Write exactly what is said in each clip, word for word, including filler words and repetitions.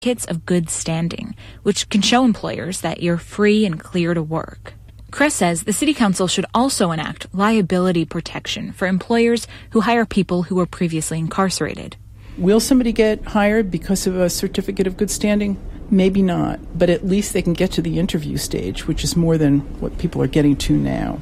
certificates of good standing, which can show employers that you're free and clear to work. Kress says the city council should also enact liability protection for employers who hire people who were previously incarcerated. Will somebody get hired because of a certificate of good standing? Maybe not, but at least they can get to the interview stage, which is more than what people are getting to now.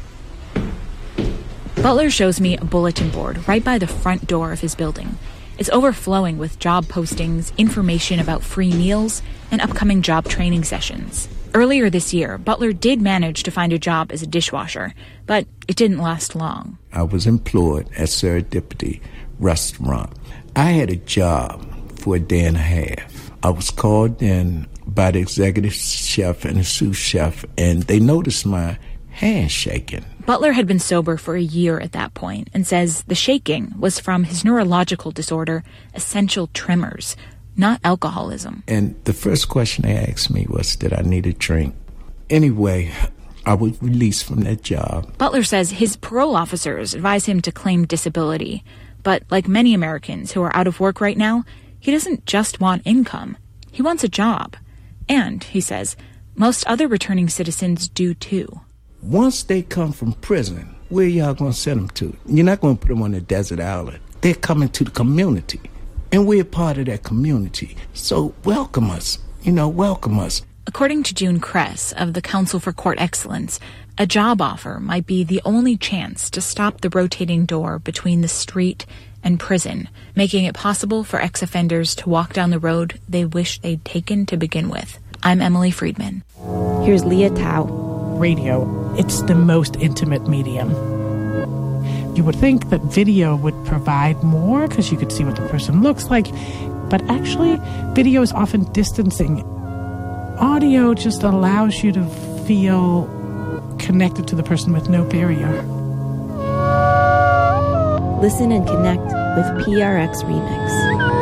Butler shows me a bulletin board right by the front door of his building. It's overflowing with job postings, information about free meals, and upcoming job training sessions. Earlier this year, Butler did manage to find a job as a dishwasher, but it didn't last long. I was employed at Serendipity Restaurant. I had a job for a day and a half. I was called in by the executive chef and the sous chef, and they noticed my hand shaking. Butler had been sober for a year at that point and says the shaking was from his neurological disorder, essential tremors, not alcoholism. And the first question they asked me was, did I need a drink? Anyway, I was released from that job. Butler says his parole officers advise him to claim disability. But like many Americans who are out of work right now, he doesn't just want income. He wants a job. And, he says, most other returning citizens do too. Once they come from prison, where y'all going to send them to? You're not going to put them on a desert island. They're coming to the community. And we're part of that community. So welcome us. You know, welcome us. According to June Kress of the Council for Court Excellence, a job offer might be the only chance to stop the rotating door between the street and prison, making it possible for ex-offenders to walk down the road they wish they'd taken to begin with. I'm Emily Friedman. Here's Leah Tao. Radio, it's the most intimate medium. You would think that video would provide more because you could see what the person looks like, but actually, video is often distancing. Audio just allows you to feel connected to the person with no barrier. Listen and connect with P R X Remix.